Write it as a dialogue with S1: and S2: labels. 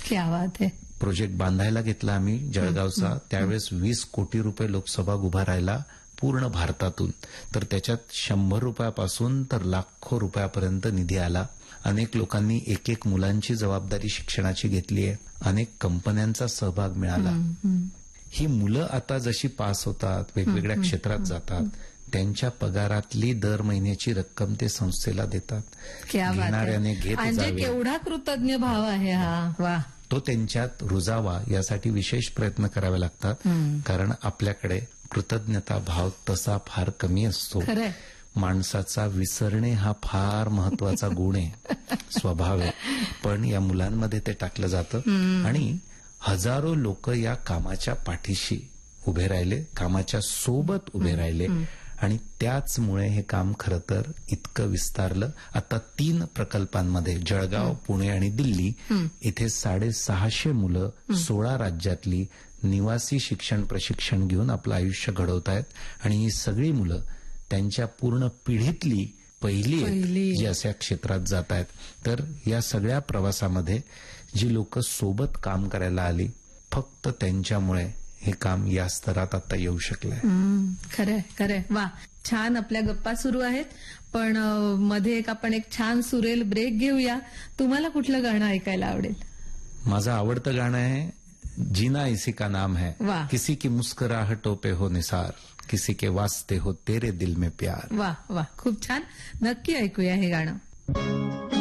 S1: क्या बात आहे.
S2: प्रोजेक्ट बांधायला घेतला आम्ही जळगावचा. त्यावेळेस 20 कोटी रुपये लोकसभा उभा राहिला पूर्ण भारतातून. तर त्याच्यात 100 रुपयापासून तर लाखो रुपयापर्यंत निधी आला. अनेक लोकांनी एक एक मुलांची जबाबदारी शिक्षणाची घेतली आहे. अनेक कंपन्यांचा सहभाग मिळाला. ही मुलं आता जशी पास होतात, वेगवेगळ्या क्षेत्रात जातात, त्यांच्या पगारातली दर महिन्याची रक्कम ते संस्थेला देतात.
S1: क्या बात
S2: घेणाऱ्याने
S1: आहे.
S2: घेत
S1: म्हणजे
S2: जावे,
S1: केवढा कृतज्ञ भाव आहे हा. वा.
S2: तो त्यांच्यात रुजावा यासाठी विशेष प्रयत्न करावे लागतात. कारण आपल्याकडे कृतज्ञता भाव तसा फार कमी असतो.
S1: खरंय.
S2: माणसाचा विसरणे हा फार महत्वाचा गुण आहे, स्वभाव आहे. पण या मुलांमध्ये ते टाकलं जातं आणि हजारो लोक या कामाच्या पाठीशी उभे राहिले, कामाच्या सोबत उभे राहिले आणि त्याचमुळे हे काम खरं तर इतकं विस्तारलं. आता 3 प्रकल्पांमध्ये जळगाव, पुणे आणि दिल्ली इथे 650 मुलं 16 राज्यातली निवासी शिक्षण प्रशिक्षण घेऊन आपलं आयुष्य घडवत आहेत. आणि ही सगळी मुलं त्यांच्या पूर्ण पिढीतली पहिली आहेत जी अशा क्षेत्रात जात आहेत. तर या सगळ्या प्रवासामध्ये जी लोक सोबत काम करायला आली, फक्त त्यांच्यामुळे हे काम या स्तरात आता येऊ शकलंय.
S1: खरंय खरंय. वा. छान आपल्या गप्पा सुरू आहेत, पण मध्ये आपण एक छान सुरेल ब्रेक घेऊया. तुम्हाला कुठलं गाणं ऐकायला आवडेल?
S2: माझं आवडतं गाणं आहे जीना इसी का नाम है.
S1: वाह.
S2: किसी की मुस्कुराहटों पे हो निसार, किसी के वास्ते हो तेरे दिल में प्यार.
S1: वा वा. खूप छान. नक्की ऐकूया हे गाणं.